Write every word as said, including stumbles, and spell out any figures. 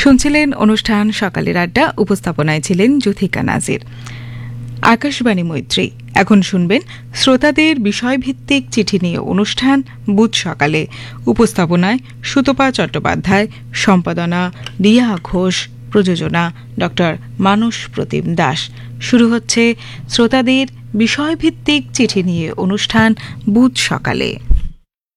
শুনছিলেন অনুষ্ঠান সকালের আড্ডা, উপস্থাপনায় ছিলেন যুথিকা নাজির। আকাশবাণী মৈত্রী। এখন শুনবেন শ্রোতাদের বিষয়ভিত্তিক চিঠি নিয়ে অনুষ্ঠান বুধ সকালে। উপস্থাপনায় সুতপা চট্টোপাধ্যায়, সম্পাদনা রিয়া ঘোষ, প্রযোজনা ডক্টর মানস প্রতিম দাস। শুরু হচ্ছে শ্রোতাদের বিষয়ভিত্তিক চিঠি নিয়ে অনুষ্ঠান বুধ সকালে।